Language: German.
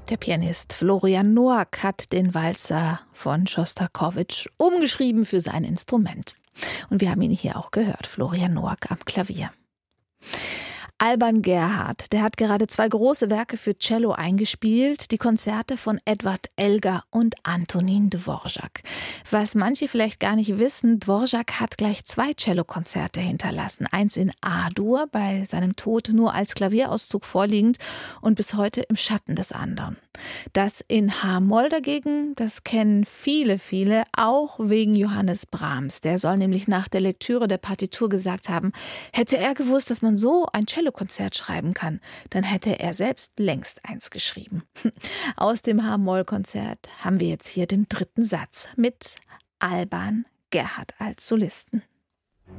Der Pianist Florian Noack hat den Walzer von Schostakowitsch umgeschrieben für sein Instrument. Und wir haben ihn hier auch gehört, Florian Noack am Klavier. Alban Gerhard, der hat gerade 2 große Werke für Cello eingespielt, die Konzerte von Edward Elgar und Antonin Dvorak. Was manche vielleicht gar nicht wissen, Dvorak hat gleich 2 Cellokonzerte hinterlassen. Eins in A-Dur, bei seinem Tod nur als Klavierauszug vorliegend und bis heute im Schatten des anderen. Das in H-Moll dagegen, das kennen viele, auch wegen Johannes Brahms. Der soll nämlich nach der Lektüre der Partitur gesagt haben, hätte er gewusst, dass man so ein Cellokonzert schreiben kann, dann hätte er selbst längst eins geschrieben. Aus dem H-Moll-Konzert haben wir jetzt hier den 3. Satz mit Alban Gerhard als Solisten.